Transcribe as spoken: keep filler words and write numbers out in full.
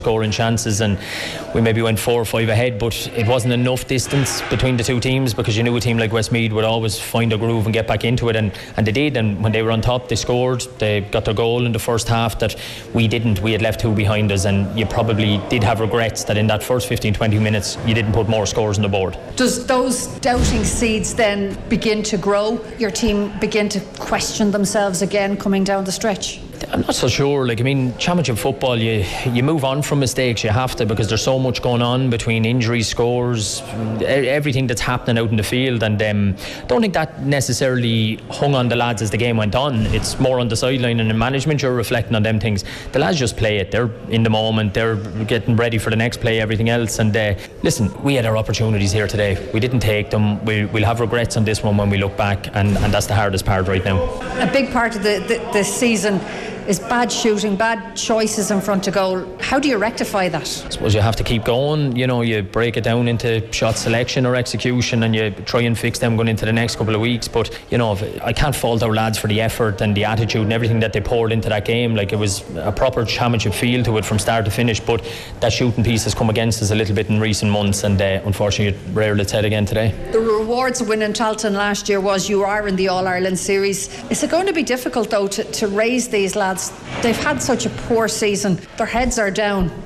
scoring chances, and we maybe went four or five ahead, but it wasn't enough distance between the two teams, because you knew a team like Westmeath would always find a groove and get back into it, and, and they did. And when they were on top, they scored, they got their goal in the first half that we didn't. We had left two behind us, and you probably did have regrets that in that first fifteen twenty minutes you didn't put more scores on the board. Does those doubting seeds then begin to grow? Your team begin to question themselves again coming down the stretch? I'm not so sure. Like, I mean, championship football, you you move on from mistakes. You have to, because there's so much going on between injuries, scores, everything that's happening out in the field. And um, I don't think that necessarily hung on the lads as the game went on. It's more on the sideline, and in management you're reflecting on them things. The lads just play it. They're in the moment. They're getting ready for the next play, everything else. And uh, listen, we had our opportunities here today. We didn't take them. We'll, we'll have regrets on this one when we look back, and, and that's the hardest part right now. A big part of the, the, the season is bad shooting, bad choices in front of goal. How do you rectify that? I suppose you have to keep going. You know, you break it down into shot selection or execution, and you try and fix them going into the next couple of weeks. But, you know, I can't fault our lads for the effort and the attitude and everything that they poured into that game. Like, it was a proper championship feel to it from start to finish, but that shooting piece has come against us a little bit in recent months, and uh, unfortunately it reared its head again today. The rewards of winning Talton last year was you are in the All-Ireland series. Is it going to be difficult though to, to raise these lads? They've had such a poor season, their heads are down.